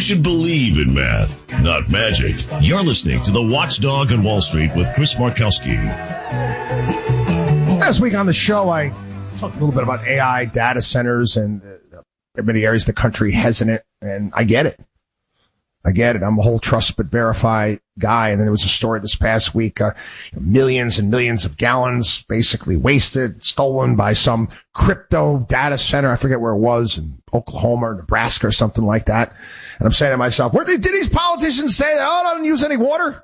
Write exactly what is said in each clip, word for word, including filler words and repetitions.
should believe in math, not magic. You're listening to The Watchdog on Wall Street with Chris Markowski. Last week on the show, I talked a little bit about A I, data centers, and uh, there are many areas of the country hesitant, and I get it. I get it. I'm a whole trust but verify guy. And then there was a story this past week, uh, millions and millions of gallons basically wasted, stolen by some crypto data center. I forget where it was, in Oklahoma or Nebraska or something like that. And I'm saying to myself, where did these politicians say that? Oh, I don't use any water?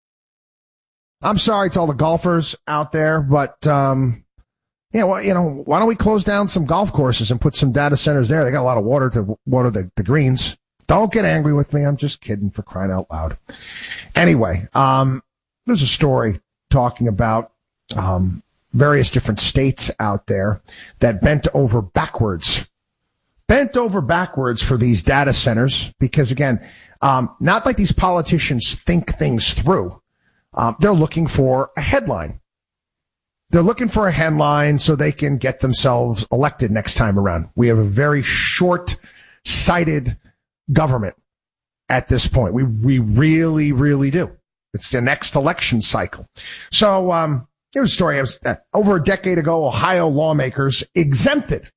I'm sorry to all the golfers out there, but, um, yeah, well, you know, why don't we close down some golf courses and put some data centers there? They got a lot of water to water the, the greens. Don't get angry with me. I'm just kidding, for crying out loud. Anyway, um, there's a story talking about um, various different states out there that bent over backwards, bent over backwards for these data centers because, again, um, not like these politicians think things through. Um, they're looking for a headline. They're looking for a headline so they can get themselves elected next time around. We have a very short-sighted government at this point. We we really, really do. It's the next election cycle. So um, here's a story. Was, uh, over a decade ago, Ohio lawmakers exempted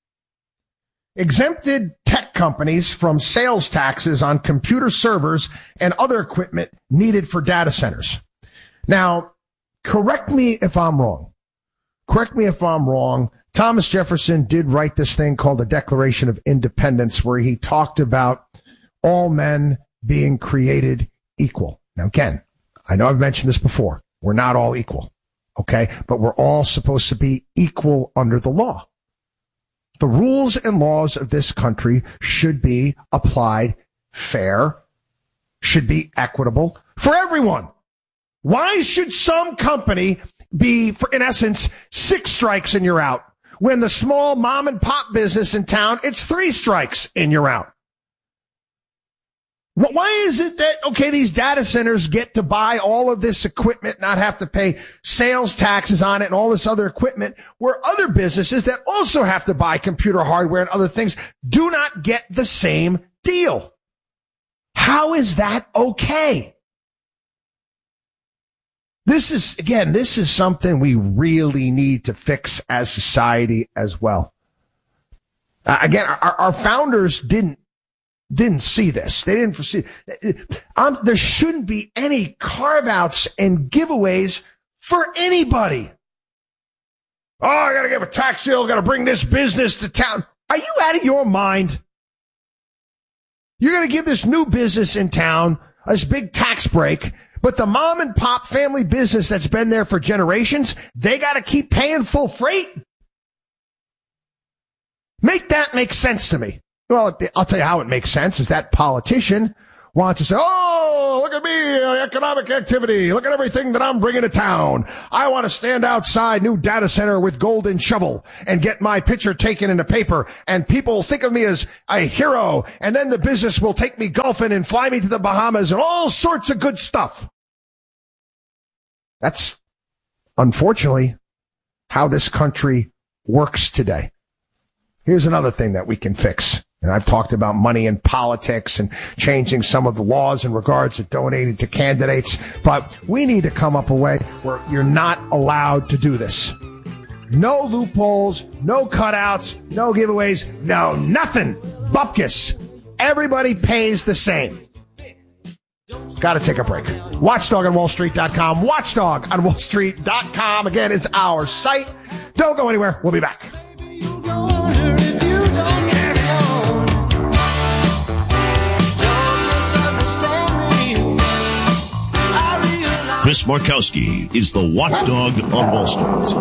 exempted tech companies from sales taxes on computer servers and other equipment needed for data centers. Now, correct me if I'm wrong. Correct me if I'm wrong. Thomas Jefferson did write this thing called the Declaration of Independence, where he talked about all men being created equal. Now, again, I know I've mentioned this before. We're not all equal, okay? But we're all supposed to be equal under the law. The rules and laws of this country should be applied fair, should be equitable for everyone. Why should some company be, for, in essence, six strikes and you're out? When the small mom and pop business in town, it's three strikes and you're out. Why is it that, okay, these data centers get to buy all of this equipment, not have to pay sales taxes on it and all this other equipment, where other businesses that also have to buy computer hardware and other things do not get the same deal? How is that okay? This is, again, this is something we really need to fix as society as well. Uh, again, our, our founders didn't, didn't see this. They didn't foresee. Um, there shouldn't be any carve-outs and giveaways for anybody. Oh, I gotta give a tax deal, gotta bring this business to town. Are you out of your mind? You're gonna give this new business in town this big tax break, but the mom and pop family business that's been there for generations, they got to keep paying full freight. Make that make sense to me. Well, I'll tell you how it makes sense is that politician wants to say, oh, look at me, economic activity. Look at everything that I'm bringing to town. I want to stand outside new data center with golden shovel and get my picture taken in the paper. And people think of me as a hero. And then the business will take me golfing and fly me to the Bahamas and all sorts of good stuff. That's unfortunately how this country works today. Here's another thing that we can fix. And I've talked about money in politics and changing some of the laws in regards to donating to candidates. But we need to come up a way where you're not allowed to do this. No loopholes, no cutouts, no giveaways, no nothing. Bupkis. Everybody pays the same. Got to take a break. Watchdog on Wall Street dot com. Watchdog on Wall Street dot com, again, is our site. Don't go anywhere. We'll be back. Chris Markowski is the Watchdog on Wall Street.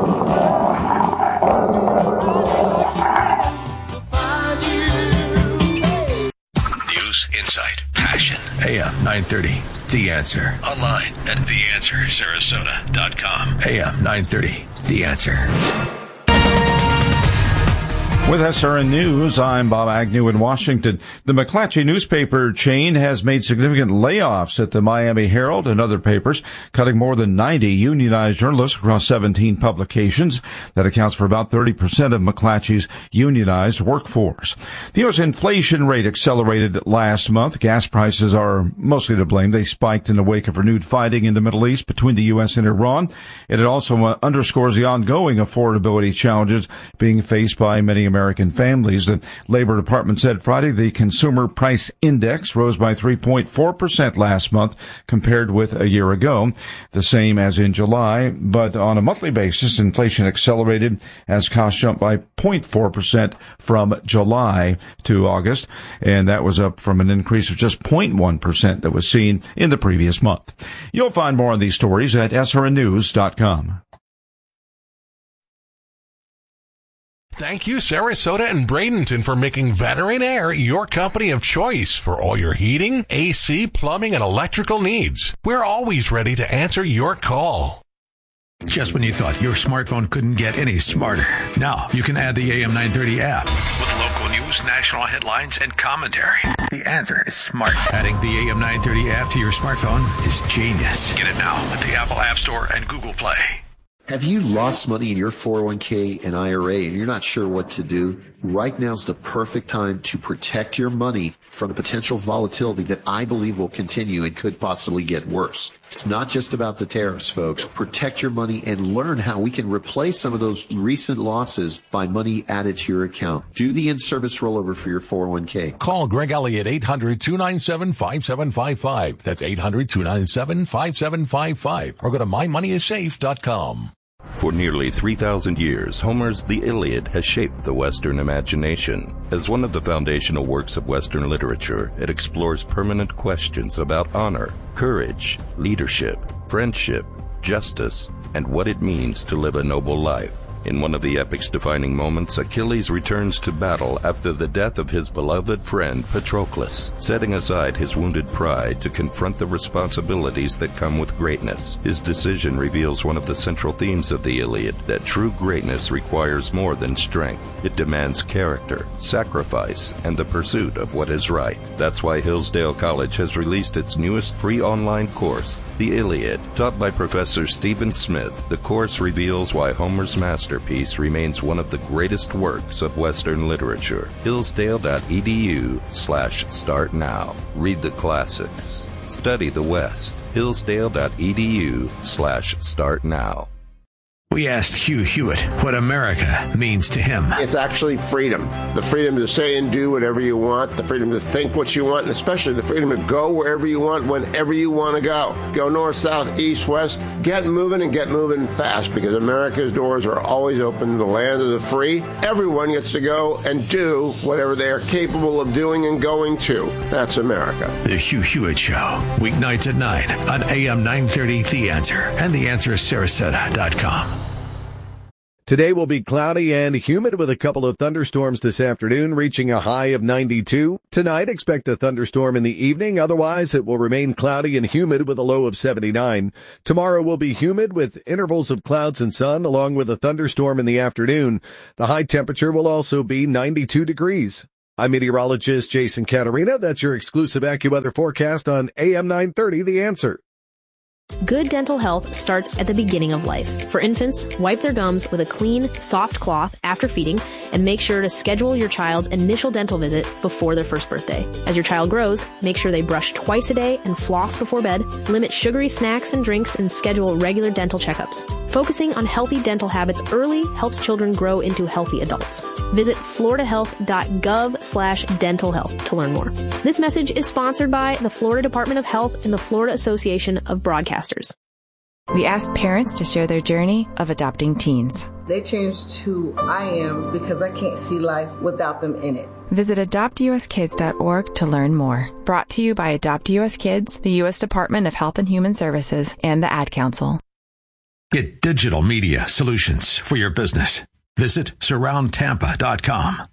News, insight, passion. A M nine thirty, The Answer. Online at the answer sarasota dot com. A M nine thirty, The Answer. With S R N News, I'm Bob Agnew in Washington. The McClatchy newspaper chain has made significant layoffs at the Miami Herald and other papers, cutting more than ninety unionized journalists across seventeen publications. That accounts for about thirty percent of McClatchy's unionized workforce. The U S inflation rate accelerated last month. Gas prices are mostly to blame. They spiked in the wake of renewed fighting in the Middle East between the U S and Iran. And it also underscores the ongoing affordability challenges being faced by many American families. The Labor Department said Friday the Consumer Price Index rose by three point four percent last month compared with a year ago, the same as in July. But on a monthly basis, inflation accelerated as costs jumped by zero point four percent from July to August, and that was up from an increase of just zero point one percent that was seen in the previous month. You'll find more on these stories at S R N news dot com. Thank you, Sarasota and Bradenton, for making Veteran Air your company of choice for all your heating, A C, plumbing, and electrical needs. We're always ready to answer your call. Just when you thought your smartphone couldn't get any smarter, now you can add the A M nine thirty app with local news, national headlines, and commentary. The answer is smart. Adding the A M nine thirty app to your smartphone is genius. Get it now at the Apple App Store and Google Play. Have you lost money in your four oh one k and I R A and you're not sure what to do? Right now's the perfect time to protect your money from the potential volatility that I believe will continue and could possibly get worse. It's not just about the tariffs, folks. Protect your money and learn how we can replace some of those recent losses by money added to your account. Do the in-service rollover for your four oh one k. Call Greg Elliott, eight hundred, two nine seven, five seven five five. That's eight hundred, two nine seven, five seven five five. Or go to my money is safe dot com. For nearly three thousand years, Homer's The Iliad has shaped the Western imagination. As one of the foundational works of Western literature, it explores permanent questions about honor, courage, leadership, friendship, justice, and what it means to live a noble life. In one of the epic's defining moments, Achilles returns to battle after the death of his beloved friend Patroclus, setting aside his wounded pride to confront the responsibilities that come with greatness. His decision reveals one of the central themes of the Iliad, that true greatness requires more than strength. It demands character, sacrifice, and the pursuit of what is right. That's why Hillsdale College has released its newest free online course, The Iliad. Taught by Professor Stephen Smith, the course reveals why Homer's master Masterpiece remains one of the greatest works of Western literature. Hillsdale.edu slash start now. Read the classics. Study the West. Hillsdale.edu slash start now. We asked Hugh Hewitt what America means to him. It's actually freedom. The freedom to say and do whatever you want, the freedom to think what you want, and especially the freedom to go wherever you want, whenever you want to go. Go north, south, east, west. Get moving and get moving fast, because America's doors are always open. The land of the free. Everyone gets to go and do whatever they are capable of doing and going to. That's America. The Hugh Hewitt Show, weeknights at nine on A M nine thirty The Answer and the answer sarasota dot com. Today will be cloudy and humid with a couple of thunderstorms this afternoon, reaching a high of ninety-two. Tonight, expect a thunderstorm in the evening. Otherwise, it will remain cloudy and humid with a low of seventy-nine. Tomorrow will be humid with intervals of clouds and sun, along with a thunderstorm in the afternoon. The high temperature will also be ninety-two degrees. I'm meteorologist Jason Caterina. That's your exclusive AccuWeather forecast on A M nine thirty, The Answer. Good dental health starts at the beginning of life. For infants, wipe their gums with a clean, soft cloth after feeding, and make sure to schedule your child's initial dental visit before their first birthday. As your child grows, make sure they brush twice a day and floss before bed, limit sugary snacks and drinks, and schedule regular dental checkups. Focusing on healthy dental habits early helps children grow into healthy adults. Visit floridahealth.gov slash dental health to learn more. This message is sponsored by the Florida Department of Health and the Florida Association of Broadcasters. We asked parents to share their journey of adopting teens. They changed who I am because I can't see life without them in it. Visit adopt u s kids dot org to learn more. Brought to you by Adopt U S Kids, the U S Department of Health and Human Services, and the Ad Council. Get digital media solutions for your business. Visit surround tampa dot com.